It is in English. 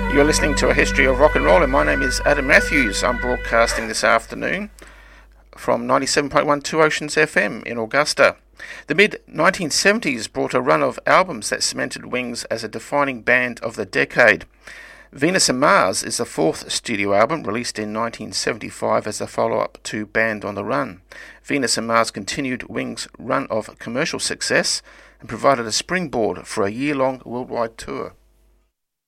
You're listening to A History of Rock and Roll, and my name is Adam Matthews. I'm broadcasting this afternoon from 97.12 Oceans FM in Augusta. The mid-1970s brought a run of albums that cemented Wings as a defining band of the decade. Venus and Mars is the fourth studio album, released in 1975 as a follow-up to Band on the Run. Venus and Mars continued Wings' run of commercial success and provided a springboard for a year-long worldwide tour.